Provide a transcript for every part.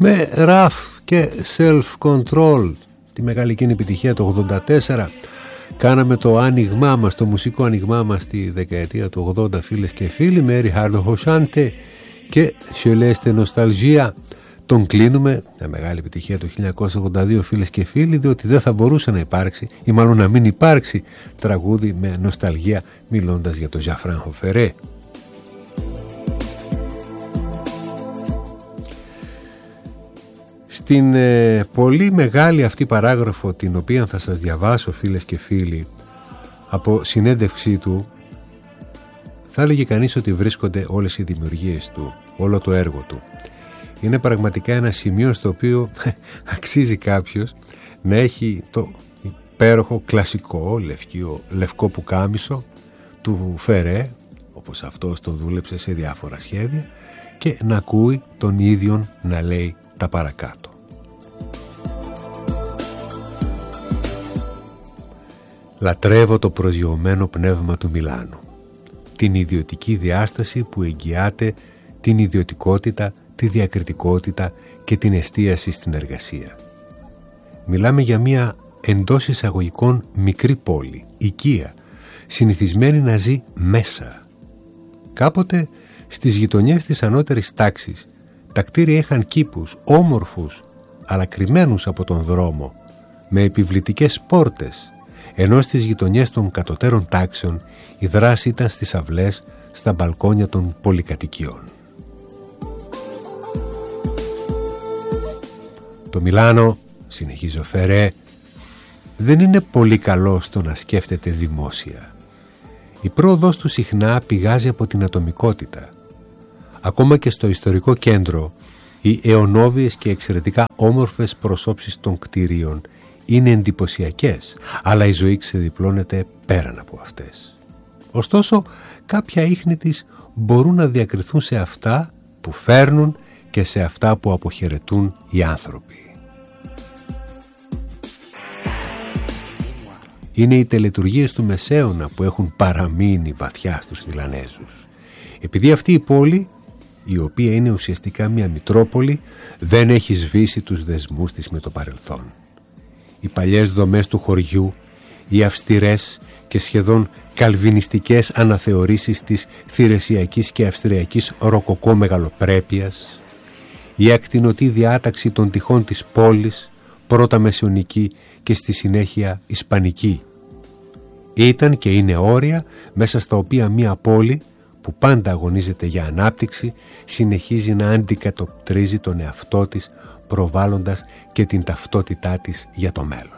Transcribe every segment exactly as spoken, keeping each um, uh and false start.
Με ραφ και self-control, τη μεγάλη εκείνη επιτυχία το ογδόντα τέσσερα, κάναμε το άνοιγμά μας, το μουσικό άνοιγμά μας στη δεκαετία του ογδόντα, φίλες και φίλοι, με Ριχάρντο Χοσάντε και Σελέστε Νοσταλγία. Τον κλείνουμε, μια μεγάλη επιτυχία το χίλια εννιακόσια ογδόντα δύο, φίλες και φίλοι, διότι δεν θα μπορούσε να υπάρξει, ή μάλλον να μην υπάρξει, τραγούδι με νοσταλγία, μιλώντας για τον Ζαφράν Φερέ. Στην ε, πολύ μεγάλη αυτή παράγραφο, την οποία θα σας διαβάσω, φίλες και φίλοι, από συνέντευξή του, θα έλεγε κανείς ότι βρίσκονται όλες οι δημιουργίες του, όλο το έργο του. Είναι πραγματικά ένα σημείο στο οποίο αξίζει κάποιος να έχει το υπέροχο κλασικό λευκό, λευκό πουκάμισο του Φερέ, όπως αυτός το δούλεψε σε διάφορα σχέδια, και να ακούει τον ίδιον να λέει τα παρακάτω. Λατρεύω το προσγειωμένο πνεύμα του Μιλάνου, την ιδιωτική διάσταση που εγγυάται την ιδιωτικότητα, τη διακριτικότητα και την εστίαση στην εργασία. Μιλάμε για μια εντός εισαγωγικών μικρή πόλη, οικία, συνηθισμένη να ζει μέσα. Κάποτε στις γειτονιές της ανώτερης τάξης τα κτίρια είχαν κήπους όμορφους αλλά κρυμμένους από τον δρόμο, με επιβλητικές πόρτες, ενώ στις γειτονιές των κατωτέρων τάξεων η δράση ήταν στις αυλές, στα μπαλκόνια των πολυκατοικιών. Το Μιλάνο, συνεχίζει ο Φερέ, δεν είναι πολύ καλό στο να σκέφτεται δημόσια. Η πρόοδος του συχνά πηγάζει από την ατομικότητα. Ακόμα και στο ιστορικό κέντρο, οι αιωνόβιες και εξαιρετικά όμορφες προσώψεις των κτηρίων είναι εντυπωσιακές, αλλά η ζωή ξεδιπλώνεται πέραν από αυτές. Ωστόσο, κάποια ίχνη της μπορούν να διακριθούν σε αυτά που φέρνουν και σε αυτά που αποχαιρετούν οι άνθρωποι. Είναι οι τελετουργίες του Μεσαίωνα που έχουν παραμείνει βαθιά στους Μιλανέζους. Επειδή αυτή η πόλη, η οποία είναι ουσιαστικά μια μητρόπολη, δεν έχει σβήσει τους δεσμούς της με το παρελθόν. Οι παλιές δομές του χωριού, οι αυστηρές και σχεδόν καλβινιστικές αναθεωρήσεις της θηρεσιακής και αυστριακής ροκοκό μεγαλοπρέπειας, η ακτινωτή διάταξη των τυχών της πόλης, πρώτα μεσαιωνική και στη συνέχεια ισπανική, ήταν και είναι όρια μέσα στα οποία μια πόλη που πάντα αγωνίζεται για ανάπτυξη συνεχίζει να αντικατοπτρίζει τον εαυτό της, προβάλλοντας και την ταυτότητά της για το μέλλον.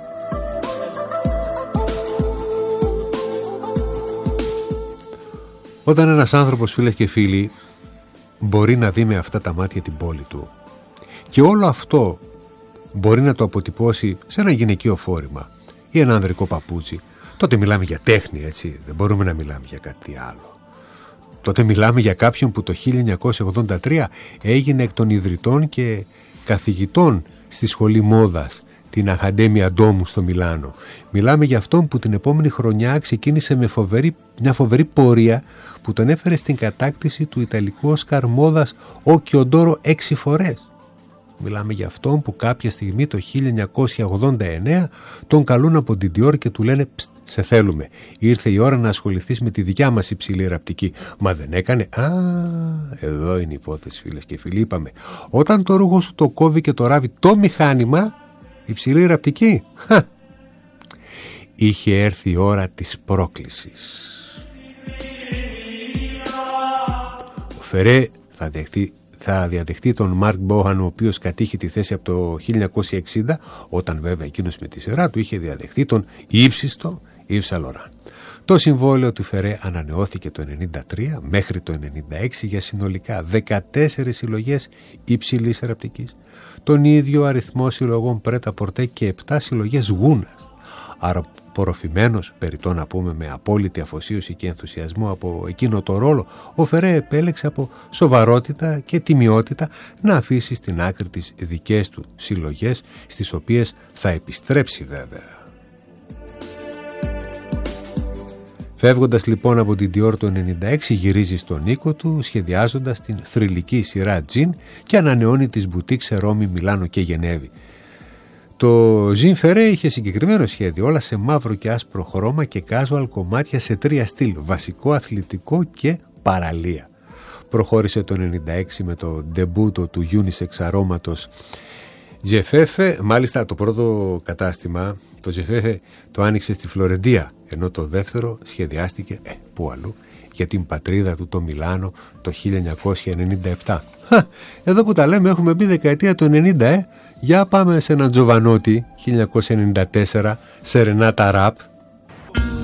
Όταν ένας άνθρωπος, φίλες και φίλοι, μπορεί να δει με αυτά τα μάτια την πόλη του και όλο αυτό μπορεί να το αποτυπώσει σε ένα γυναικείο φόρημα ή ένα ανδρικό παπούτσι, τότε μιλάμε για τέχνη, έτσι, δεν μπορούμε να μιλάμε για κάτι άλλο. Τότε μιλάμε για κάποιον που το χίλια εννιακόσια ογδόντα τρία έγινε εκ των ιδρυτών και καθηγητών στη σχολή μόδας, την Ακαντέμια Ντόμου στο Μιλάνο. Μιλάμε για αυτόν που την επόμενη χρονιά ξεκίνησε με φοβερή, μια φοβερή πορεία που τον έφερε στην κατάκτηση του Ιταλικού Όσκαρ μόδας ο Κιοντόρο έξι φορές. Μιλάμε για αυτόν που κάποια στιγμή το χίλια εννιακόσια ογδόντα εννέα τον καλούν από την Dior και του λένε «Σε θέλουμε, ήρθε η ώρα να ασχοληθείς με τη δικιά μας υψηλή ραπτική». Μα δεν έκανε. Α, εδώ είναι η υπόθεση, φίλες και φίλοι. Είπαμε, όταν το ρούχο σου το κόβει και το ράβει το μηχάνημα, υψηλή ραπτική. Χα. Είχε έρθει η ώρα της πρόκλησης. Ο Φερέ θα δεχτεί θα διαδεχτεί τον Μάρκ Μπόχαν, ο οποίος κατήχε τη θέση από το χίλια εννιακόσια εξήντα, όταν βέβαια εκείνος με τη σειρά του είχε διαδεχτεί τον ύψιστο Ιβ Σεν Λοράν. Το συμβόλαιο του Φερέ ανανεώθηκε το ενενήντα τρία μέχρι το ενενήντα έξι για συνολικά δεκατέσσερις συλλογές υψηλής ραπτικής, τον ίδιο αριθμό συλλογών πρέτα πορτέ και επτά συλλογές γούνας. Άρα, απορροφημένος, περιττό να πούμε με απόλυτη αφοσίωση και ενθουσιασμό από εκείνο το ρόλο, ο Φερέ επέλεξε από σοβαρότητα και τιμιότητα να αφήσει στην άκρη τις δικές του συλλογές, στις οποίες θα επιστρέψει βέβαια. Φεύγοντας λοιπόν από την Dior το ενενήντα έξι, γυρίζει στον οίκο του σχεδιάζοντας την θρυλική σειρά Jean και ανανεώνει τις μπουτίκ σε Ρώμη, Μιλάνο και Γενέβη. Το Jean Ferré είχε συγκεκριμένο σχέδιο, όλα σε μαύρο και άσπρο χρώμα και casual κομμάτια σε τρία στυλ, βασικό, αθλητικό και παραλία. Προχώρησε το ενενήντα έξι με το ντεμπούτο του unisex αρώματος Jeffefe. Μάλιστα το πρώτο κατάστημα, το Jeffefe, το άνοιξε στη Φλωρεντία, ενώ το δεύτερο σχεδιάστηκε, ε, πού αλλού, για την πατρίδα του το Μιλάνο το χίλια εννιακόσια ενενήντα επτά. Χα, εδώ που τα λέμε έχουμε μπει δεκαετία του ενενήντα, ε. Για πάμε σε ένα Τζοβανότι χίλια εννιακόσια ενενήντα τέσσερα, Σερενάτα Ραπ.